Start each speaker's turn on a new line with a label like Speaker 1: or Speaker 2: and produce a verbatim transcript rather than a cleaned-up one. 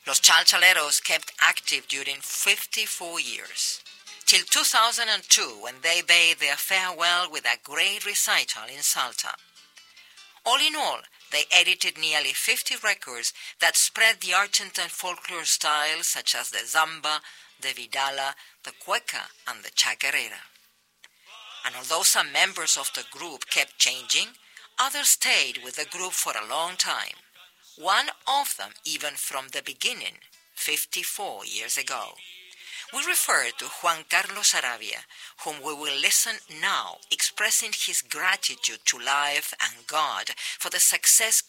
Speaker 1: Los Chalchaleros kept active during fifty-four years, till two thousand two, when they bade their farewell with a great recital in Salta. All in all, they edited nearly fifty records that spread the Argentine folklore styles such as the zamba, the vidala, the cueca, and the chacarera. And although some members of the group kept changing, others stayed with the group for a long time. One of them even from the beginning, fifty-four years ago. We refer to Juan Carlos Arabia, whom we will listen now, expressing his gratitude to life and God for the success